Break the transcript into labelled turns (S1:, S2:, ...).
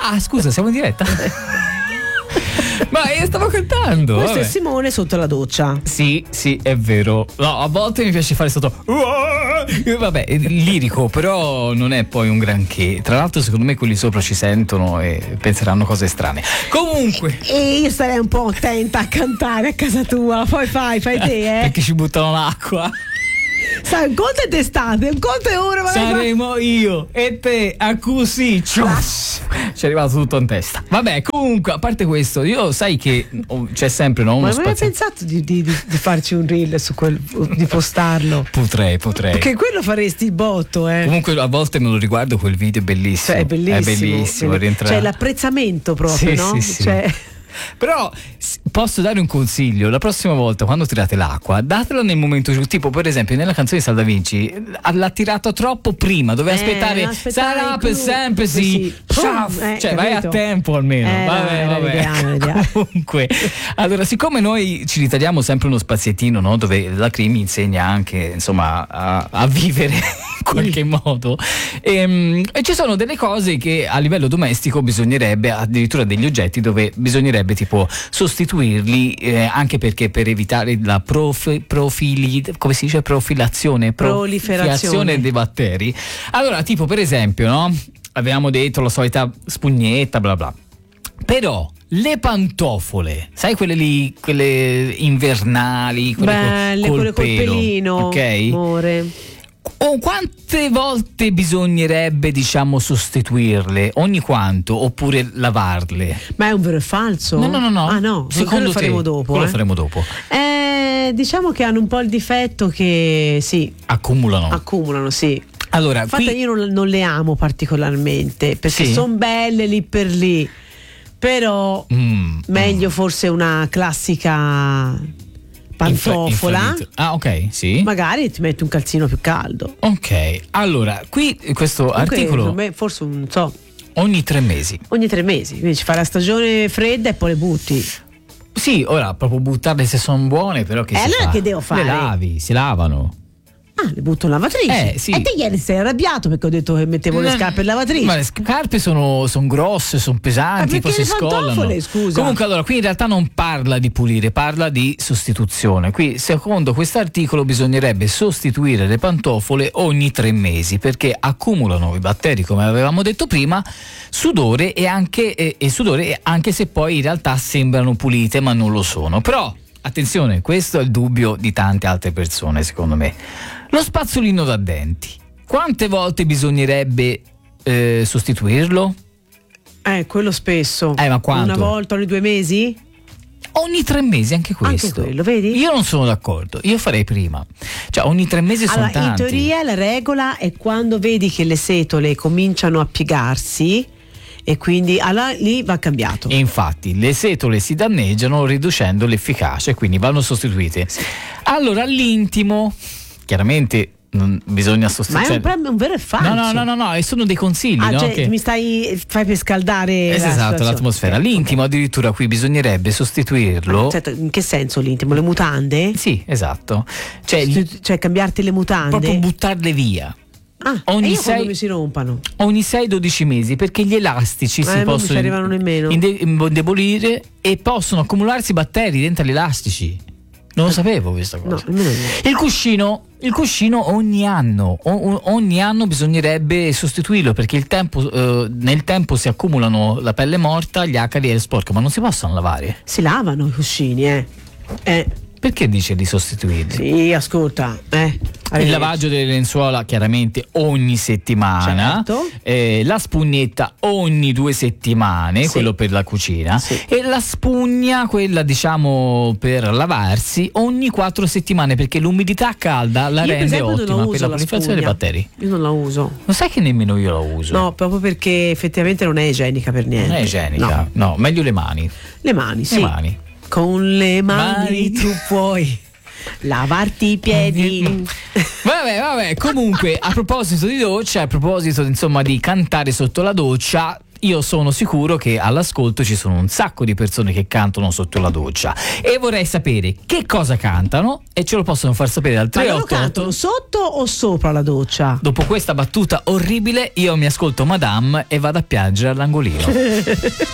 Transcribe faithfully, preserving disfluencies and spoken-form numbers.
S1: Ah, scusa, siamo in diretta? Ma io stavo cantando.
S2: Questo
S1: vabbè.
S2: è Simone sotto la doccia.
S1: Sì, sì, è vero. No, a volte mi piace fare sotto. Vabbè, lirico, però non è poi un granché. Tra l'altro, secondo me quelli sopra ci sentono e penseranno cose strane. Comunque.
S2: E io starei un po' attenta a cantare a casa tua. Poi fai, fai te, eh.
S1: Perché ci buttano l'acqua.
S2: Sai, un conto è d'estate, un conto è ora.
S1: Saremo io e te a così. Ci è arrivato tutto in testa. Vabbè, comunque, a parte questo, io sai che oh, c'è sempre no, uno
S2: ma
S1: spazio.
S2: non hai pensato di, di, di, di farci un reel su quel, di postarlo?
S1: Potrei, potrei.
S2: Perché quello faresti il botto, eh.
S1: Comunque a volte me lo riguardo quel video, è bellissimo.
S2: Cioè, è bellissimo.
S1: È bellissimo. Rientra...
S2: Cioè l'apprezzamento proprio,
S1: sì,
S2: no?
S1: Sì, sì.
S2: Cioè...
S1: Però posso dare un consiglio: la prossima volta quando tirate l'acqua datela nel momento giusto. Tipo per esempio nella canzone di Salda Vinci l'ha tirato troppo prima, doveva
S2: eh,
S1: aspettare,
S2: aspettare
S1: sarà per sempre sì,
S2: eh,
S1: cioè vai a tempo almeno.
S2: eh,
S1: vabbè,
S2: no,
S1: vabbè.
S2: Vediamo, vediamo.
S1: Comunque, allora siccome noi ci ritagliamo sempre uno spaziettino, no, dove la Crimi insegna anche insomma a, a vivere in qualche modo, e, e ci sono delle cose che a livello domestico bisognerebbe, addirittura degli oggetti dove bisognerebbe tipo sostituirli, eh, anche perché per evitare la profi, profili, come si dice profilazione
S2: proliferazione
S1: dei batteri. Allora tipo per esempio, no, avevamo detto la solita spugnetta bla bla, però le pantofole, sai quelle lì, quelle invernali, quelle
S2: belle,
S1: col,
S2: quelle col
S1: pelo,
S2: pelino,
S1: ok?
S2: amore.
S1: O quante volte bisognerebbe, diciamo, sostituirle? Ogni quanto? Oppure lavarle?
S2: Ma è un vero e falso?
S1: No, no, no, no.
S2: Ah no,
S1: secondo
S2: lo faremo
S1: te,
S2: dopo.
S1: Lo
S2: eh?
S1: faremo dopo.
S2: Eh, diciamo che hanno un po' il difetto che sì.
S1: Accumulano.
S2: Accumulano, sì.
S1: Allora,
S2: infatti
S1: qui...
S2: io non, non le amo particolarmente perché
S1: sì?
S2: sono belle lì per lì. Però
S1: mm,
S2: meglio
S1: mm.
S2: forse una classica pantofola.
S1: Infra- ah, ok, sì.
S2: Magari ti metti un calzino più caldo.
S1: Ok, allora, qui questo
S2: comunque,
S1: articolo
S2: me, forse non so.
S1: Ogni tre mesi.
S2: Ogni tre mesi, quindi ci fa la stagione fredda e poi le butti.
S1: Sì, ora proprio buttarle se sono buone, però che
S2: eh,
S1: si
S2: allora
S1: fa?
S2: che devo fare?
S1: Le lavi, si lavano.
S2: Ah, le butto in lavatrice.
S1: Eh, sì.
S2: E te ieri sei arrabbiato perché ho detto che mettevo le scarpe in lavatrice.
S1: Ma le scarpe sono, sono grosse, sono pesanti,
S2: ma
S1: poi si
S2: le
S1: scollano.
S2: pantofole, scusa.
S1: Comunque, allora, qui in realtà non parla di pulire, parla di sostituzione. Qui, secondo quest'articolo, bisognerebbe sostituire le pantofole ogni tre mesi perché accumulano i batteri, come avevamo detto prima, sudore e anche, e, e sudore, anche se poi in realtà sembrano pulite, ma non lo sono. Però, attenzione, questo è il dubbio di tante altre persone, secondo me. Lo spazzolino da denti, quante volte bisognerebbe eh, sostituirlo?
S2: Eh, quello spesso.
S1: Eh, ma quanto?
S2: Una volta ogni due mesi?
S1: Ogni tre mesi, anche questo.
S2: Anche quello, vedi?
S1: Io non sono d'accordo, io farei prima. Cioè, ogni tre mesi sono
S2: allora,
S1: tanti.
S2: in teoria la regola è quando vedi che le setole cominciano a piegarsi e quindi allora, lì va cambiato.
S1: E infatti le setole si danneggiano riducendo l'efficacia e quindi vanno sostituite.
S2: Sì.
S1: Allora, l'intimo, chiaramente non bisogna sostituire.
S2: Ma è un, un vero e falso.
S1: No, no, no, no, no, e sono dei consigli,
S2: ah,
S1: no?
S2: cioè,
S1: Che...
S2: mi stai fai per scaldare
S1: esatto,
S2: la situazione.
S1: l'atmosfera.
S2: Okay.
S1: L'intimo addirittura qui bisognerebbe sostituirlo.
S2: Ma, certo, in che senso l'intimo? Le mutande?
S1: Sì, esatto. Cioè,
S2: cioè cambiarti le mutande?
S1: proprio buttarle via.
S2: Ah,
S1: ogni
S2: e io
S1: sei,
S2: quando mi si rompano?
S1: Ogni sei dodici mesi, perché gli elastici
S2: eh,
S1: si
S2: non
S1: possono
S2: mi ci arrivano nemmeno.
S1: inde- indebolire e possono accumularsi batteri dentro gli elastici. Non lo sapevo questa cosa.
S2: No, nemmeno.
S1: Il cuscino, il cuscino ogni anno, o, ogni anno bisognerebbe sostituirlo perché il tempo, eh, nel tempo si accumulano la pelle morta, gli acari e le sporche, ma non si possono lavare.
S2: Si lavano i cuscini, eh. Eh.
S1: Perché dice di sostituirli?
S2: Sì, ascolta, eh.
S1: Il lavaggio delle lenzuola chiaramente ogni settimana,
S2: certo.
S1: eh, la spugnetta ogni due settimane, sì. Quello per la cucina,
S2: sì.
S1: E la spugna, quella diciamo per lavarsi, ogni quattro settimane perché l'umidità calda la
S2: io
S1: rende
S2: per
S1: ottima per la
S2: la
S1: proliferazione dei batteri.
S2: Io non la uso.
S1: Non sai che nemmeno io la uso?
S2: No, proprio perché effettivamente non è igienica per niente.
S1: Non è igienica, no, no meglio le mani.
S2: Le mani, sì.
S1: Le mani.
S2: Con le mani,
S1: mani
S2: tu puoi lavarti i piedi.
S1: Vabbè, vabbè, comunque a proposito di doccia, a proposito insomma di cantare sotto la doccia, io sono sicuro che all'ascolto ci sono un sacco di persone che cantano sotto la doccia e vorrei sapere che cosa cantano e ce lo possono far sapere al tre otto otto.
S2: Ma loro cantano sotto o sopra la doccia?
S1: Dopo questa battuta orribile io mi ascolto Madame e vado a piangere all'angolino.